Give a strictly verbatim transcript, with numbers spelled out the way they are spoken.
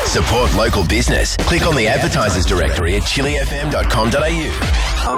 Support local business. Click on the advertisers directory at chili f m dot com dot a u.